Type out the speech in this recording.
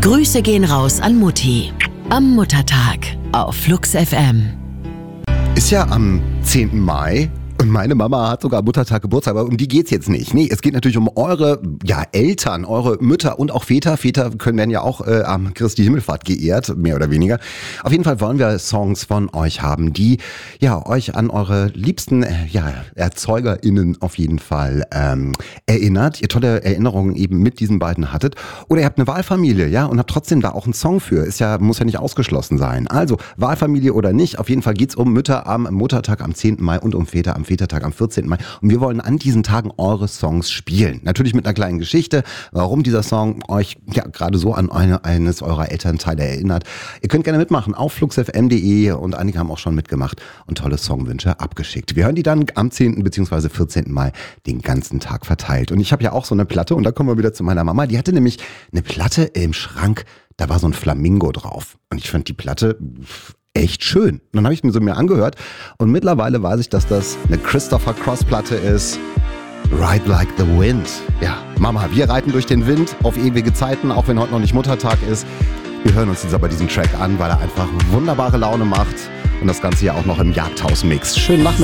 Grüße gehen raus an Mutti. Am Muttertag auf Flux FM. Ist ja am 10. Mai. Und meine Mama hat sogar Muttertag Geburtstag, aber um die geht's jetzt nicht. Nee, es geht natürlich um eure Eltern, eure Mütter und auch Väter. Väter werden ja auch am Christi Himmelfahrt geehrt, mehr oder weniger. Auf jeden Fall wollen wir Songs von euch haben, die euch an eure liebsten ErzeugerInnen auf jeden Fall erinnert. Ihr tolle Erinnerungen eben mit diesen beiden hattet. Oder ihr habt eine Wahlfamilie, und habt trotzdem da auch einen Song für. Muss ja nicht ausgeschlossen sein. Also, Wahlfamilie oder nicht, auf jeden Fall geht's um Mütter am Muttertag am 10. Mai und um Väter am Vätertag am 14. Mai. Und wir wollen an diesen Tagen eure Songs spielen. Natürlich mit einer kleinen Geschichte, warum dieser Song euch gerade so an eines eurer Elternteile erinnert. Ihr könnt gerne mitmachen auf fluxfm.de und einige haben auch schon mitgemacht und tolle Songwünsche abgeschickt. Wir hören die dann am 10. bzw. 14. Mai den ganzen Tag verteilt. Und ich habe ja auch so eine Platte und da kommen wir wieder zu meiner Mama. Die hatte nämlich eine Platte im Schrank, da war so ein Flamingo drauf. Und ich fand die Platte echt schön. Und dann habe ich mir so angehört und mittlerweile weiß ich, dass das eine Christopher Cross Platte ist. Ride Like the Wind. Ja, Mama, wir reiten durch den Wind auf ewige Zeiten, auch wenn heute noch nicht Muttertag ist. Wir hören uns jetzt aber diesen Track an, weil er einfach wunderbare Laune macht und das Ganze ja auch noch im Jagdhaus mixt. Schönen Nachmittag.